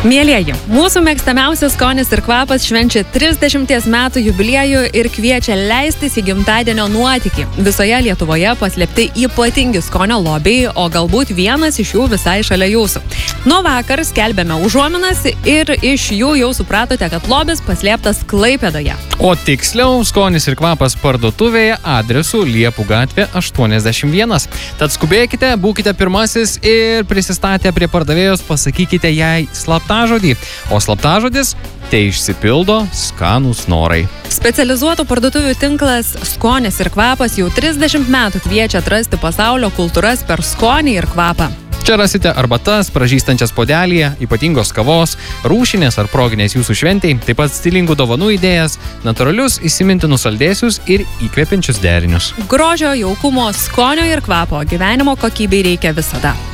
Mielieji, mūsų mėgstamiausias skonis ir kvapas švenčia 30 metų jubiliejų ir kviečia leistis į gimtadienio nuotykį. Visoje Lietuvoje paslėpti ypatingi skonio lobiai, o galbūt vienas iš jų visai šalia jūsų. Nuo vakar skelbėme užuominas ir iš jų jau supratote, kad lobis paslėptas Klaipėdoje. O tiksliau, skonis ir kvapas parduotuvėje adresu Liepų gatvė 81. Tad skubėkite, būkite pirmasis ir prisistatę prie pardavėjos pasakykite jai slaptažodį. O slaptažodis tai išsipildo skanūs norai. Specializuotų parduotuvių tinklas Skonis ir kvapas jau 30 metų kviečia atrasti pasaulio kultūras per skonį ir kvapą. Čia rasite arbatas, pražystančias podelyje, ypatingos kavos, rūšinės ar proginės jūsų šventei, taip pat stilingų dovanų idėjas, natūralius įsimintinus saldėsius ir įkvepiančius derinius. Grožio, jaukumo, skonio ir kvapo gyvenimo kokybei reikia visada.